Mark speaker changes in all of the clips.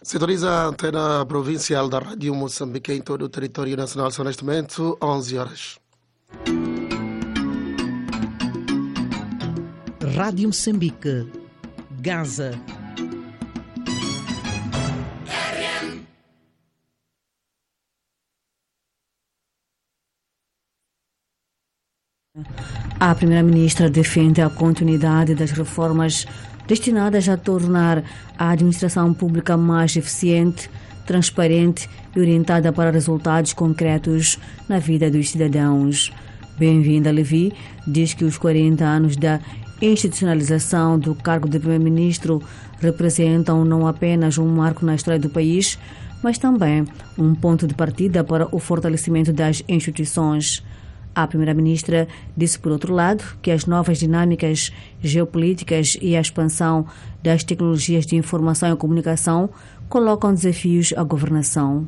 Speaker 1: Sintoniza a antena provincial da Rádio Moçambique em todo o território nacional. São neste momento 11 horas.
Speaker 2: Rádio Moçambique, Gaza. A primeira-ministra defende a continuidade das reformas destinadas a tornar a administração pública mais eficiente, transparente e orientada para resultados concretos na vida dos cidadãos. Bem-vinda, Levi diz que os 40 anos da institucionalização do cargo de primeiro-ministro representam não apenas um marco na história do país, mas também um ponto de partida para o fortalecimento das instituições. A primeira-ministra disse, por outro lado, que as novas dinâmicas geopolíticas e a expansão das tecnologias de informação e comunicação colocam desafios à governação.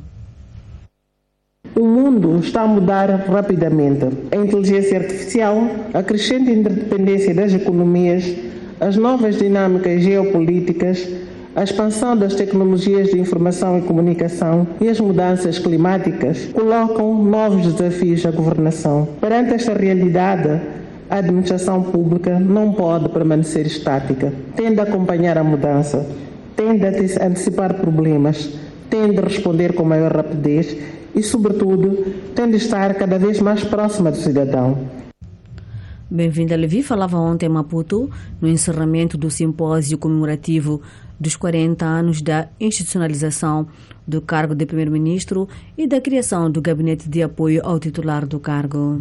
Speaker 3: O mundo está a mudar rapidamente. A inteligência artificial, a crescente interdependência das economias, as novas dinâmicas geopolíticas, a expansão das tecnologias de informação e comunicação e as mudanças climáticas colocam novos desafios à governação. Perante esta realidade, a administração pública não pode permanecer estática. Tem de acompanhar a mudança, tem de antecipar problemas, tem de responder com maior rapidez e, sobretudo, tem de estar cada vez mais próxima do cidadão.
Speaker 2: Bem-vinda, Levi. Falava ontem em Maputo, no encerramento do simpósio comemorativo dos 40 anos da institucionalização do cargo de primeiro-ministro e da criação do gabinete de apoio ao titular do cargo.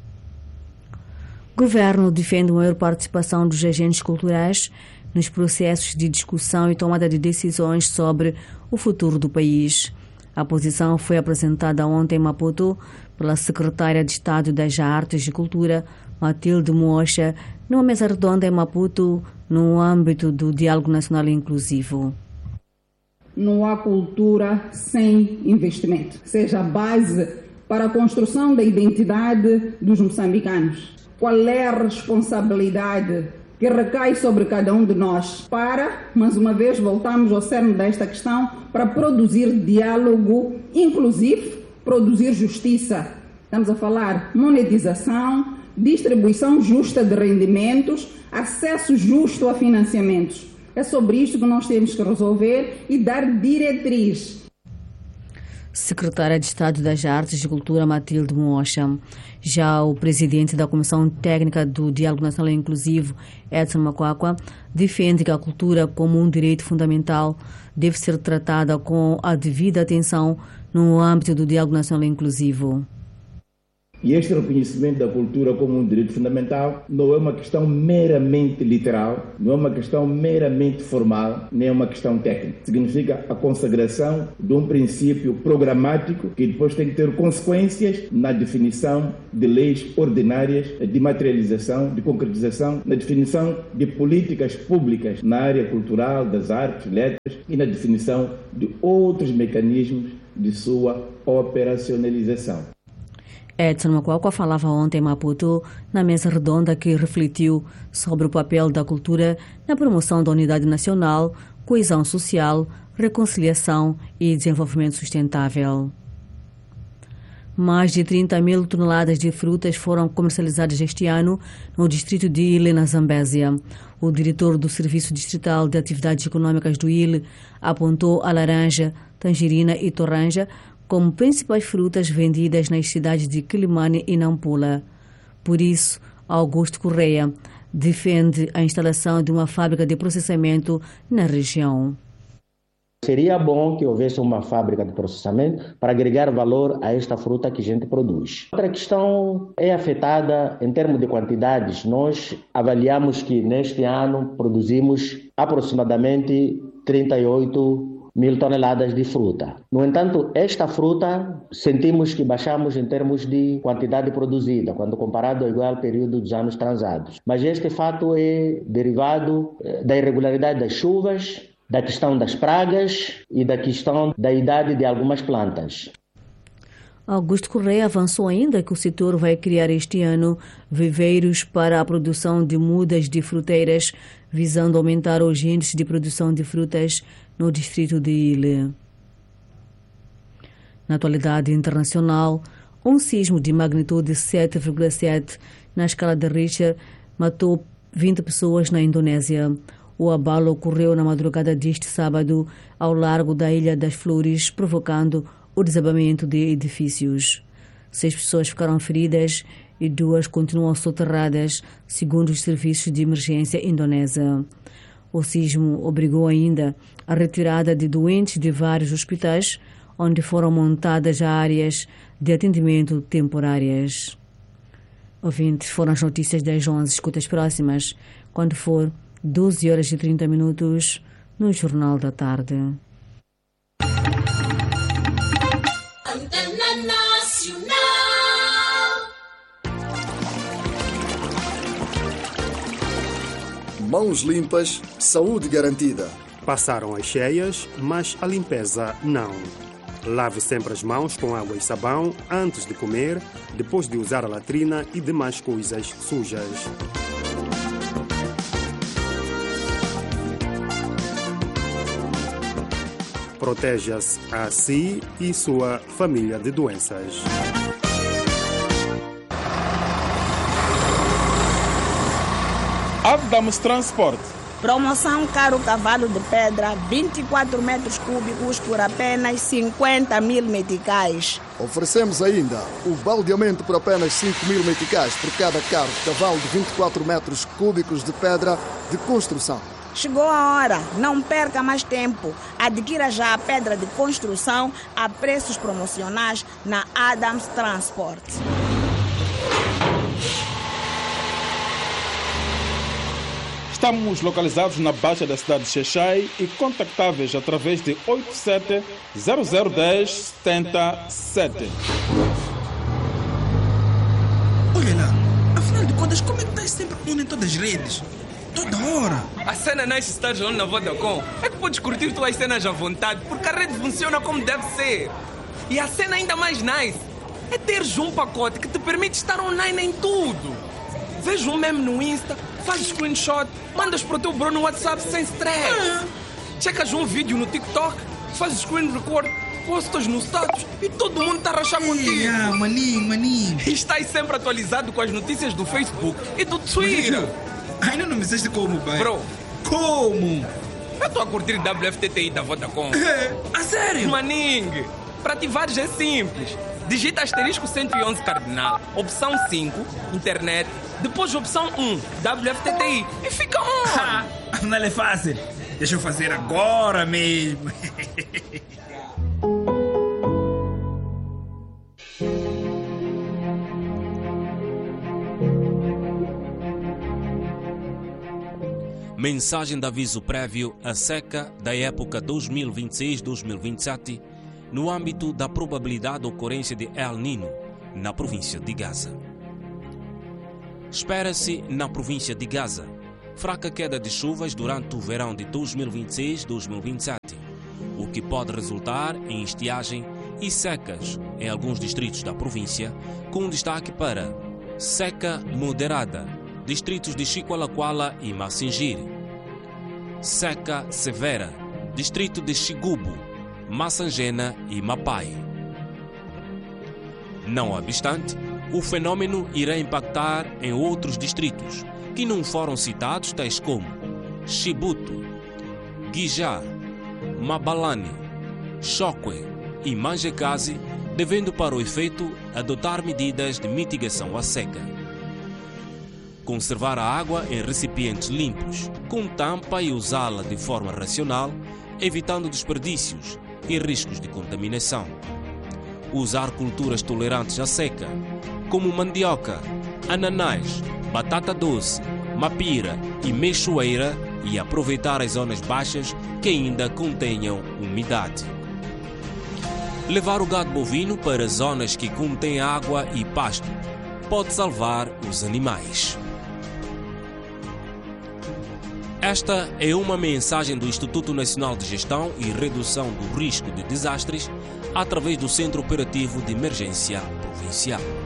Speaker 2: O governo defende maior participação dos agentes culturais nos processos de discussão e tomada de decisões sobre o futuro do país. A posição foi apresentada ontem em Maputo pela secretária de Estado das Artes e Cultura, Matilde Mocha, numa mesa redonda em Maputo, no âmbito do Diálogo Nacional Inclusivo.
Speaker 4: Não há cultura sem investimento, seja a base para a construção da identidade dos moçambicanos. Qual é a responsabilidade que recai sobre cada um de nós para, mais uma vez, voltamos ao cerne desta questão, para produzir diálogo inclusivo, produzir justiça. Estamos a falar monetização, distribuição justa de rendimentos, acesso justo a financiamentos. É sobre isto que nós temos que resolver e dar diretriz.
Speaker 2: Secretária de Estado das Artes e Cultura, Matilde Mocha. Já o presidente da Comissão Técnica do Diálogo Nacional Inclusivo, Edson Macuacua, defende que a cultura, como um direito fundamental, deve ser tratada com a devida atenção no âmbito do Diálogo Nacional Inclusivo.
Speaker 5: E este reconhecimento da cultura como um direito fundamental não é uma questão meramente literal, não é uma questão meramente formal, nem é uma questão técnica. Significa a consagração de um princípio programático que depois tem que ter consequências na definição de leis ordinárias, de materialização, de concretização, na definição de políticas públicas na área cultural, das artes, letras e na definição de outros mecanismos de sua operacionalização.
Speaker 2: Edson Macuacua falava ontem em Maputo, na mesa redonda que refletiu sobre o papel da cultura na promoção da unidade nacional, coesão social, reconciliação e desenvolvimento sustentável. Mais de 30 mil toneladas de frutas foram comercializadas este ano no distrito de Ile, na Zambésia. O diretor do Serviço Distrital de Atividades Econômicas do Ile apontou a laranja, tangerina e toranja como principais frutas vendidas nas cidades de Quilimane e Nampula. Por isso, Augusto Correia defende a instalação de uma fábrica de processamento na região.
Speaker 6: Seria bom que houvesse uma fábrica de processamento para agregar valor a esta fruta que a gente produz. Outra questão é afetada em termos de quantidades. Nós avaliamos que neste ano produzimos aproximadamente 38 mil toneladas de fruta. No entanto, esta fruta sentimos que baixamos em termos de quantidade produzida, quando comparado ao igual período dos anos transados. Mas este fato é derivado da irregularidade das chuvas, da questão das pragas e da questão da idade de algumas plantas.
Speaker 2: Augusto Correia avançou ainda que o setor vai criar este ano viveiros para a produção de mudas de fruteiras, visando aumentar os índices de produção de frutas no distrito de Ilha. Na atualidade internacional, um sismo de magnitude 7,7 na escala de Richter matou 20 pessoas na Indonésia. O abalo ocorreu na madrugada deste sábado ao largo da Ilha das Flores, provocando o desabamento de edifícios. 6 pessoas ficaram feridas e 2 continuam soterradas, segundo os serviços de emergência indonesa. O sismo obrigou ainda a retirada de doentes de vários hospitais, onde foram montadas áreas de atendimento temporárias. Ouvintes, foram as notícias das 11. Escutas próximas, quando for 12h30 no Jornal da Tarde.
Speaker 7: Mãos limpas, saúde garantida.
Speaker 8: Passaram as cheias, mas a limpeza não. Lave sempre as mãos com água e sabão antes de comer, depois de usar a latrina e demais coisas sujas. Proteja-se a si e sua família de doenças.
Speaker 9: Adams Transport.
Speaker 10: Promoção Caro Cavalo de Pedra, 24 metros cúbicos por apenas 50.000 meticais.
Speaker 7: Oferecemos ainda o baldeamento por apenas 5.000 meticais por cada carro de cavalo de 24 metros cúbicos de pedra de construção.
Speaker 10: Chegou a hora, não perca mais tempo. Adquira já a pedra de construção a preços promocionais na Adams Transport.
Speaker 9: Estamos localizados na Baixa da cidade de Xai e contactáveis através de 87 0010 77.
Speaker 11: Olha lá, afinal de contas, como é que estás sempre on em todas as redes? Toda hora.
Speaker 12: A cena nice estás on na Vodacom é que podes curtir tuas cenas à vontade, porque a rede funciona como deve ser. E a cena ainda mais nice é teres um pacote que te permite estar online em tudo. Veja um meme no Insta, faz screenshot, mandas para o teu bro no WhatsApp sem stress. Checas um vídeo no TikTok, faz screen record, postas no status e todo mundo está a rachar contigo.
Speaker 11: Maninho.
Speaker 12: E estás sempre atualizado com as notícias do Facebook e do Twitter.
Speaker 11: Ainda não me disseste como, pai.
Speaker 12: Bro,
Speaker 11: como?
Speaker 12: Eu estou a curtir WFTTI da Vodacom.
Speaker 11: A sério?
Speaker 12: Maninho, para ativares é simples. Digita asterisco 111 cardinal, opção 5, internet, depois opção 1, WFTTI e fica on.
Speaker 11: Afinal é fácil. Deixa eu fazer agora mesmo.
Speaker 13: Mensagem de aviso prévio à seca da época 2026-2027 no âmbito da probabilidade de ocorrência de El Niño na província de Gaza. Espera-se na província de Gaza fraca queda de chuvas durante o verão de 2026-2027, o que pode resultar em estiagem e secas em alguns distritos da província, com destaque para seca moderada, distritos de Chiqualaquala e Massingiri, seca severa, distrito de Xigubo, Massangena e Mapai. Não obstante, o fenômeno irá impactar em outros distritos que não foram citados, tais como Chibuto, Guijá, Mabalane, Chokwe e Manjekazi, devendo para o efeito adotar medidas de mitigação à seca. Conservar a água em recipientes limpos, com tampa e usá-la de forma racional, evitando desperdícios e riscos de contaminação. Usar culturas tolerantes à seca, como mandioca, ananás, batata doce, mapira e meixoeira, e aproveitar as zonas baixas que ainda contenham umidade. Levar o gado bovino para zonas que contêm água e pasto pode salvar os animais. Esta é uma mensagem do Instituto Nacional de Gestão e Redução do Risco de Desastres através do Centro Operativo de Emergência Provincial.